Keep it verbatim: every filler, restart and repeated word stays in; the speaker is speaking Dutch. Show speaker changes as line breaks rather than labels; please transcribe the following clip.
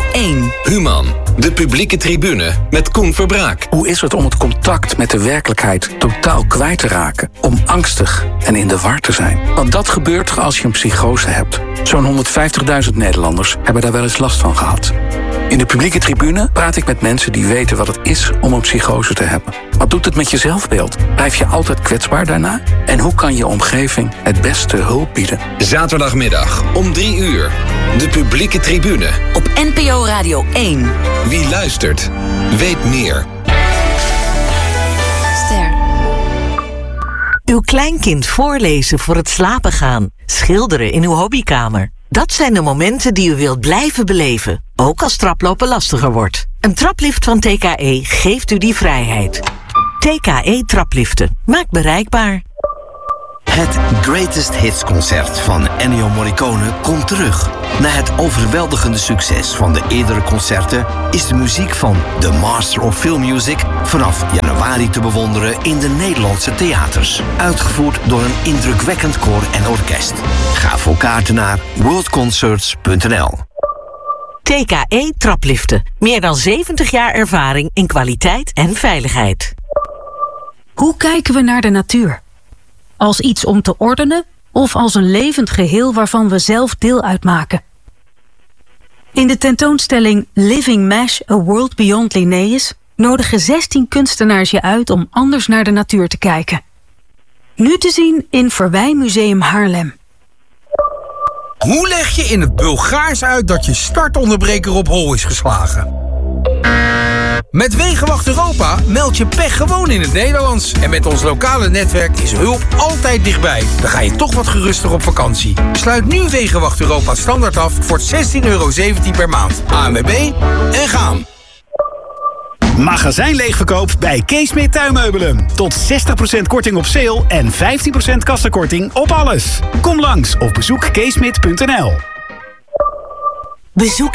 één.
Human, de publieke tribune met Koen Verbraak.
Hoe is het om het contact met de werkelijkheid totaal kwijt te raken? Om angstig en in de war te zijn? Want dat gebeurt als je een psychose hebt. Zo'n honderdvijftigduizend Nederlanders hebben daar wel eens last van gehad. In de publieke tribune praat ik met mensen die weten wat het is om een psychose te hebben. Wat doet het met je zelfbeeld? Blijf je altijd kwetsbaar daarna? En hoe kan je omgeving het beste hulp bieden?
Zaterdagmiddag om drie uur. De publieke tribune.
Op N P O Radio één.
Wie luistert, weet meer.
Ster.
Uw kleinkind voorlezen voor het slapen gaan. Schilderen in uw hobbykamer. Dat zijn de momenten die u wilt blijven beleven. Ook als traplopen lastiger wordt. Een traplift van T K E geeft u die vrijheid. T K E trapliften. Maakt bereikbaar.
Het Greatest Hits concert van Ennio Morricone komt terug. Na het overweldigende succes van de eerdere concerten is de muziek van The Master of Film Music vanaf januari te bewonderen in de Nederlandse theaters. Uitgevoerd door een indrukwekkend koor en orkest. Ga voor kaarten naar worldconcerts punt n l.
T K E trapliften. Meer dan zeventig jaar ervaring in kwaliteit en veiligheid.
Hoe kijken we naar de natuur? Als iets om te ordenen of als een levend geheel waarvan we zelf deel uitmaken? In de tentoonstelling Living Mesh, A World Beyond Linnaeus nodigen zestien kunstenaars je uit om anders naar de natuur te kijken. Nu te zien in Verwijmuseum Haarlem.
Hoe leg je in het Bulgaars uit dat je startonderbreker op hol is geslagen? Met Wegenwacht Europa meld je pech gewoon in het Nederlands. En met ons lokale netwerk is hulp altijd dichtbij. Dan ga je toch wat geruster op vakantie. Sluit nu Wegenwacht Europa standaard af voor zestien euro zeventien per maand. A N W B en gaan.
Magazijnleegverkoop bij Keesmeer Tuinmeubelen. Tot zestig procent korting op sale en vijftien procent kassakorting op alles. Kom langs of bezoek keesmeer punt n l.
Bezoek